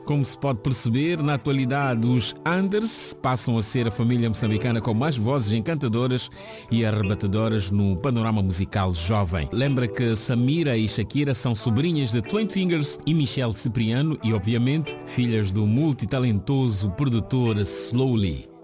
Como se pode perceber, na atualidade os Anders passam a ser a família moçambicana com mais vozes encantadoras e arrebatadoras no panorama musical jovem. Lembra que Samira e Shakira são sobrinhas de Twain Fingers e Michelle Cipriano e, obviamente, filhas do multitalentoso produtor Slowly.